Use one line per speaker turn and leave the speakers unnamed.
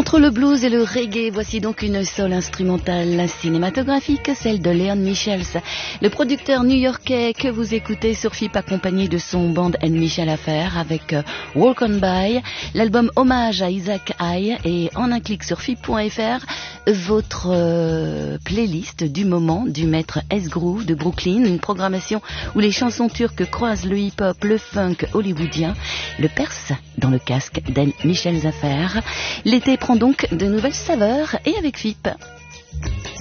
Entre le blues et le reggae, voici donc une soul instrumentale cinématographique, celle de Leon Michels, le producteur new-yorkais que vous écoutez sur FIP accompagné de son band and Michel Affair avec Walk On By, l'album hommage à Isaac Hayes et en un clic sur FIP.fr, votre playlist du moment du maître S-Groove de Brooklyn, une programmation où les chansons turques croisent le hip-hop, le funk hollywoodien, le perse dans le casque d'Anne Michel Affair. L'été prend donc de nouvelles saveurs et avec FIP.